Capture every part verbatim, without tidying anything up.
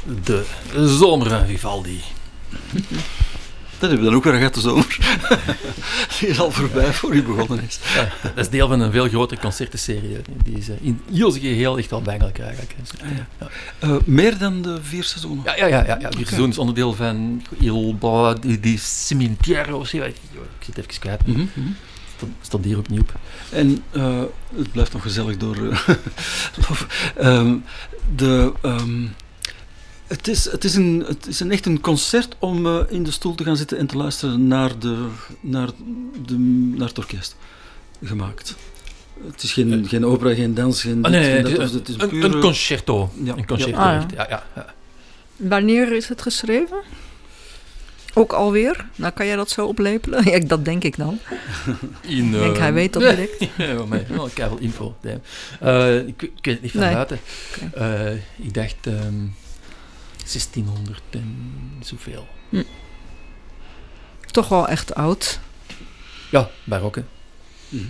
de zomer van Vivaldi. Dat hebben we dan ook weer gehad, de zomer. Die is al voorbij voor hij begonnen is. Ja, dat is deel van een veel grotere concertenserie. Die is in heel zijn geheel echt wel bangelijk eigenlijk. Ah, ja. Ja. Uh, meer dan de vier seizoenen? Ja, ja, ja, ja, ja. vier okay. seizoenen is onderdeel van Il, die, die Cimetière of zo. Ik zit even kwijt. Mm-hmm, mm-hmm. Stond, stond hier ook niet op. En uh, het blijft nog gezellig door... Uh, um, de... Um, Het is, het, is een, het is een echt een concert om uh, in de stoel te gaan zitten en te luisteren naar, de, naar, de, naar het orkest gemaakt. Het is geen, uh, geen opera, geen dans, geen... Ah, nee, nee, dit, nee, dat, het is een, pure, een concerto. Ja. Een concerto. Ja. Ah, ja. Ja, ja, ja. Wanneer is het geschreven? Ook alweer? Nou, kan jij dat zo oplepelen? Ja, dat denk ik dan. In, uh, ik denk, hij weet dat direct. Ja, maar ik heb wel info. Uh, ik, ik weet het niet van nee. buiten. Okay. Uh, ik dacht... Um, zestienhonderd en zoveel. Hm. Toch wel echt oud. Ja, barok, hè. Mm-hmm.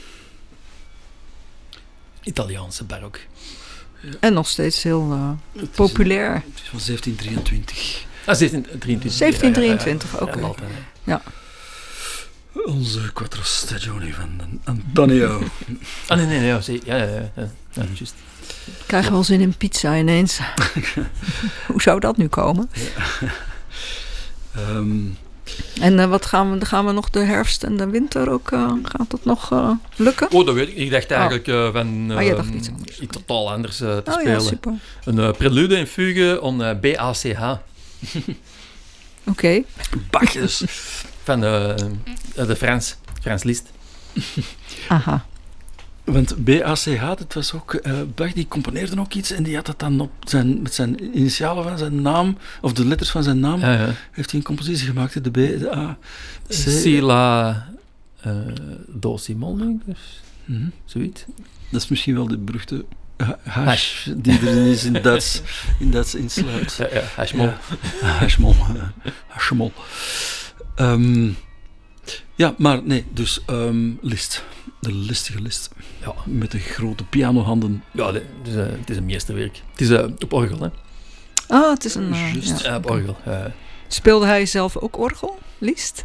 Italiaanse barok. Ja. En nog steeds heel uh, het populair. Een, het is van zeventien drieëntwintig. Ah, zeventien drieëntwintig. zeventien drieëntwintig, ja, ja, ja. oké. Okay. Ja. Onze Quattro Stagioni van Antonio. Ah, nee, nee, nee. Ja, ja, ja, ja, ja, ja juist. Ik krijg wel zin in pizza ineens. Hoe zou dat nu komen? Ja. um, en uh, wat gaan we, gaan we nog de herfst en de winter ook, uh, gaat dat nog uh, lukken? Oh, dat weet ik. Ik dacht eigenlijk uh, van uh, oh, dacht iets, anders. iets totaal anders uh, te oh, spelen. Ja, super. Een uh, prelude in fugue on uh, B A C H. Oké. Okay. Bachjes. Van uh, de Frans, Frans Liszt. Aha. Want B A C H, dat was ook... Uh, Bach die componeerde ook iets en die had dat dan op zijn, met zijn initialen van zijn naam, of de letters van zijn naam, ja, ja. heeft hij een compositie gemaakt, de B, de A, C... Sila uh, Do Simon, denk ik, mm-hmm. Zoiets. Dat is misschien wel de beruchte hash die er is in Duits, in Duits insluit. Ja, ja, hashmol. Ja, hashmol. Hashmol. Um, ja, maar nee, dus um, Liszt. De listige Liszt. Ja. Met de grote pianohanden. Ja, het is, uh, het is een meesterwerk. Het is uh, op orgel, hè? Ah, het is een... Uh, Just, ja, op orgel. Uh. Speelde hij zelf ook orgel, Liszt?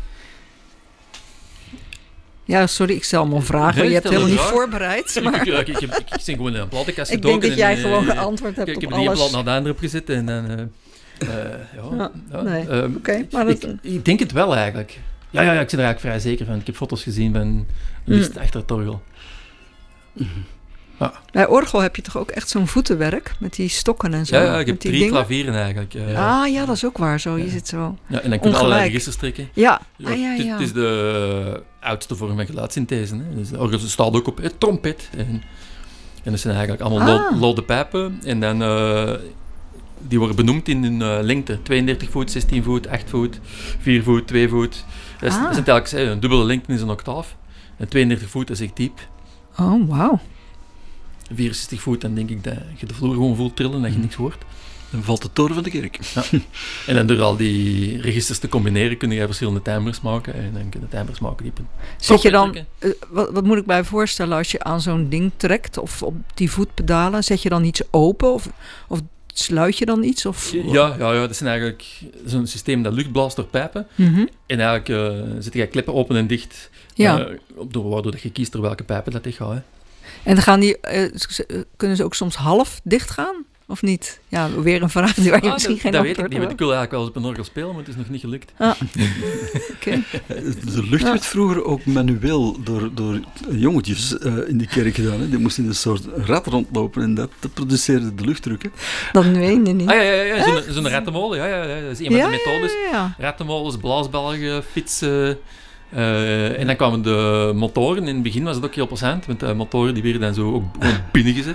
Ja, sorry, ik stel me vragen. Je hebt helemaal niet voorbereid. Maar... ik, ik, ik, ik, ik zing gewoon in een plattenkast gedoken. Ik denk dat jij en, gewoon uh, geantwoord hebt ik, op ik alles. Ik heb die plaat naar de andere opgezet en dan... Uh, uh, ja, ja, ja, nee, um, oké. Okay, maar dat... ik, ik denk het wel eigenlijk. Ja, ja, ja, ik ben er eigenlijk vrij zeker van. Ik heb foto's gezien van Liszt mm. achter het orgel. Mm-hmm. Ja. Bij orgel heb je toch ook echt zo'n voetenwerk met die stokken en zo? Ja, ja ik heb met die drie dingen? klavieren eigenlijk. Uh, ah ja, dat is ook waar zo. Je ja. zit zo ja, en dan kun je allerlei registers trekken. Ja, ja, ah, ja, het, ja. het is de oudste vorm van geluidssynthese. Hè. Dus de orgel staat ook op eh, trompet. En, en dat zijn eigenlijk allemaal ah. lode pijpen. En dan... Uh, die worden benoemd in hun uh, lengte. tweeëndertig voet, zestien voet, acht voet, vier voet, twee voet. Dat is, ah. dat is eigenlijk een dubbele lengte is een octaaf. En tweeëndertig voet is echt diep. Oh, wauw. vierenzestig voet, dan denk ik dat je de vloer gewoon voelt trillen en dat je niks hoort. Dan valt de toren van de kerk. Ja. En dan door al die registers te combineren kun je verschillende timers maken. En dan kun je timbres maken die op een Zet je dan, uh, wat, wat moet ik mij voorstellen als je aan zo'n ding trekt of op die voetpedalen? Zet je dan iets open of... of sluit je dan iets? Of? Ja, ja, ja, dat is eigenlijk zo'n systeem dat lucht blaast door pijpen. Mm-hmm. En eigenlijk uh, zet je kleppen open en dicht, ja. uh, door, waardoor dat je kiest door welke pijpen dat dicht gaat. Hè. En dan gaan die, uh, kunnen ze ook soms half dicht gaan? Of niet? Ja, weer een vraag waar je ah, misschien dat, geen dat antwoord weet ik niet. Ik wil eigenlijk wel eens op een orgel spelen, maar het is nog niet gelukt. Ah. Okay. De lucht werd vroeger ook manueel door, door jongetjes uh, in de kerk gedaan. Hè. Die moesten in een soort rat rondlopen en dat, dat produceerde de luchtdruk. Hè. Dat meen je niet. Ah ja, ja, ja. Zo'n, zo'n rattenmolen. Ja, ja, ja. Dat is een van ja, de methodes. Ja, ja. Rattenmolens, blaasbalgen, fietsen. Uh, en dan kwamen de motoren. In het begin was het ook heel plezant, want de motoren die werden dan zo ook binnengezet.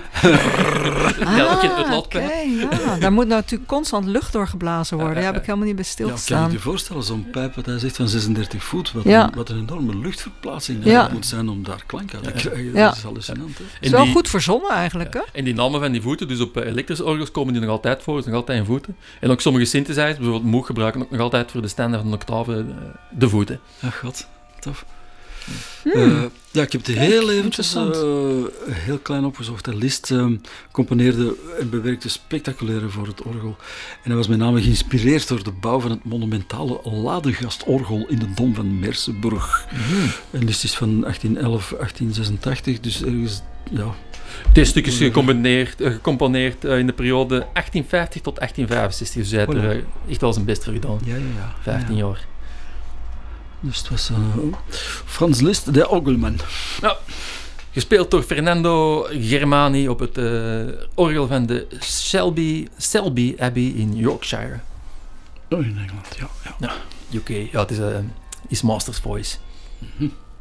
Ah, oké, okay, ja. Daar moet natuurlijk constant lucht door geblazen worden. Daar heb ik helemaal niet bij stilgestaan. Ja, kan je je voorstellen, zo'n pijp, wat hij zegt, van zesendertig voet, wat, ja. een, wat een enorme luchtverplaatsing ja. moet zijn om daar klank uit te krijgen. Ja. Dat is hallucinant. Hè? Het is wel die, goed verzonnen eigenlijk, hè? Ja. En die namen van die voeten, dus op elektrische orgels komen die nog altijd voor, is nog altijd in voeten. En ook sommige synthesizers, bijvoorbeeld Moog, gebruiken ook nog altijd voor de standaard van de octave de voeten. Ach god, tof. Hmm. Uh, ja, ik heb het heel Kijk, eventjes uh, heel klein opgezocht. Liszt uh, componeerde en bewerkte spectaculaire voor het orgel. En hij was met name geïnspireerd door de bouw van het monumentale ladegastorgel in de Dom van Merseburg. Mm. En Liszt is van achttien elf, achttien zesentachtig, dus ergens, ja... Dit stuk is gecomponeerd, uh, gecomponeerd uh, in de periode achttien vijftig tot achttien vijfenzestig. Dus hij heeft er uh, echt wel zijn best voor gedaan. Ja, ja, ja. vijftien ja. jaar. Dus het was uh, Franz Liszt, de orgelman. Ja, gespeeld door Fernando Germani op het uh, orgel van de Selby, Selby Abbey in Yorkshire. Oh, in Engeland, ja. ja. ja U K, ja, het is uh, his master's voice. Mm-hmm.